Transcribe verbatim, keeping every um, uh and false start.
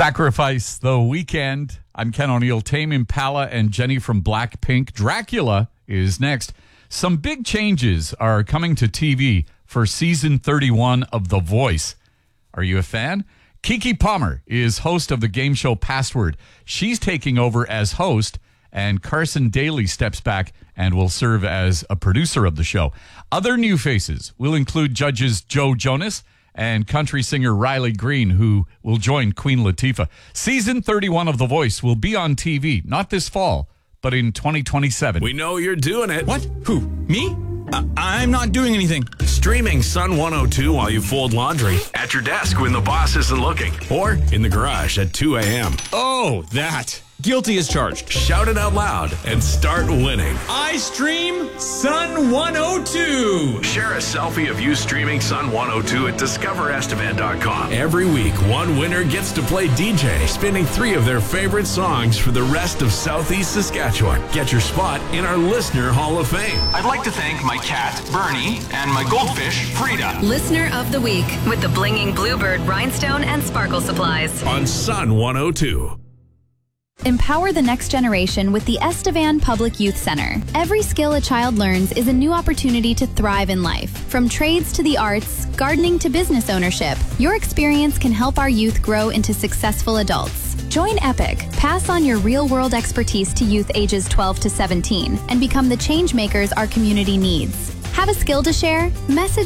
Sacrifice the Weekend. I'm Ken O'Neill. Tame Impala and Jenny from Blackpink. Dracula is next. Some big changes are coming to T V for season thirty-one of The Voice. Are you a fan? Keke Palmer is host of the game show Password. She's taking over as host, and Carson Daly steps back and will serve as a producer of the show. Other new faces will include judges Joe Jonas and country singer Riley Green, who will join Queen Latifah. Season thirty-one of The Voice will be on T V, not this fall, but in twenty twenty-seven. We know you're doing it. What? Who? Me? I- I'm not doing anything. Streaming Sun one oh two while you fold laundry, at your desk when the boss isn't looking, or in the garage at two a.m. Oh, that. Guilty as charged. Shout it out loud and start winning. I stream Sun one oh two. Share a selfie of you streaming Sun one oh two at discover estevan dot com. Every week, one winner gets to play D J, spinning three of their favorite songs for the rest of Southeast Saskatchewan. Get your spot in our Listener Hall of Fame. I'd like to thank my cat, Bernie, and my goldfish, Frida. Listener of the Week with the Blinging Bluebird Rhinestone and Sparkle Supplies. On Sun one oh two. Empower the next generation with the Estevan Public Youth Center. Every skill a child learns is a new opportunity to thrive in life. From trades to the arts, gardening to business ownership, your experience can help our youth grow into successful adults. Join EPIC, pass on your real-world expertise to youth ages twelve to seventeen, and become the change makers our community needs. Have a skill to share? Message